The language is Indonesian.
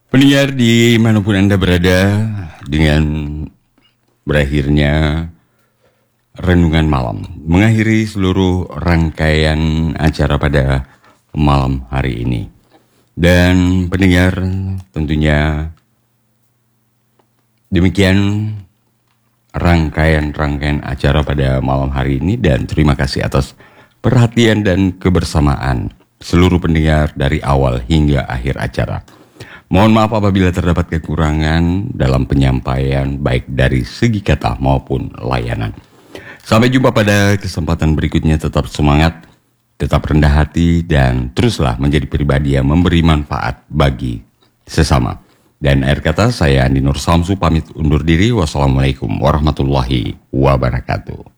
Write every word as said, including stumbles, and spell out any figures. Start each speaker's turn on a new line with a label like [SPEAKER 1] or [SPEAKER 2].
[SPEAKER 1] Pendengar dimanapun Anda berada, dengan berakhirnya renungan malam, mengakhiri seluruh rangkaian acara pada malam hari ini. Dan pendengar, tentunya demikian rangkaian-rangkaian acara pada malam hari ini, dan terima kasih atas perhatian dan kebersamaan seluruh pendengar dari awal hingga akhir acara. Mohon maaf apabila terdapat kekurangan dalam penyampaian baik dari segi kata maupun layanan. Sampai jumpa pada kesempatan berikutnya. Tetap semangat, tetap rendah hati, dan teruslah menjadi pribadi yang memberi manfaat bagi sesama. Dan akhir kata, saya Andi Nur Samsu pamit undur diri. Wassalamualaikum warahmatullahi wabarakatuh.